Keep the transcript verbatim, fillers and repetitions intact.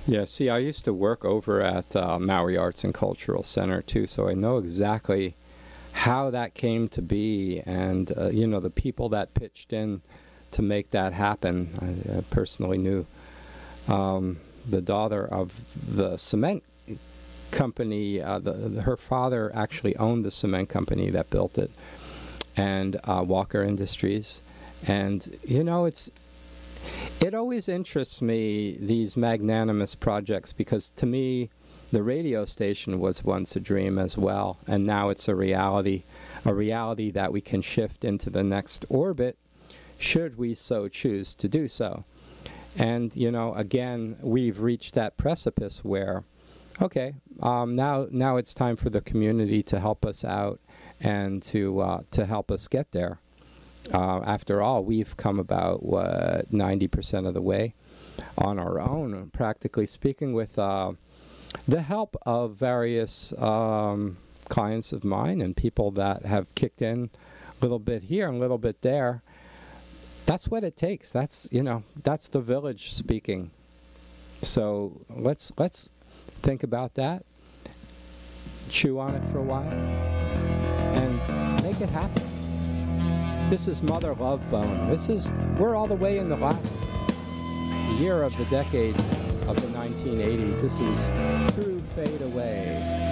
Yeah, see, I used to work over at uh, Maui Arts and Cultural Center too, so I know exactly how that came to be, and uh, you know, the people that pitched in to make that happen. I, I personally knew um, the daughter of the cement company. Uh, the, the, her father actually owned the cement company that built it, and uh, Walker Industries. And you know, it's it always interests me, these magnanimous projects, because to me, the radio station was once a dream as well, and now it's a reality, a reality that we can shift into the next orbit, should we so choose to do so. And, you know, again, we've reached that precipice where, okay, um, now now it's time for the community to help us out and to uh, to help us get there. Uh, after all, we've come about, what, ninety percent of the way on our own, practically speaking, with uh, the help of various um, clients of mine and people that have kicked in a little bit here and a little bit there. That's what it takes. That's, you know, that's the village speaking. So let's let's think about that, chew on it for a while, and make it happen. This is Mother Love Bone. This is, we're all the way in the last year of the decade of the nineteen eighties. This is Through Fade Away.